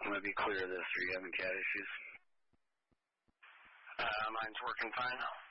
I'm going to be clear of this. Are you having cat issues? Mine's working fine.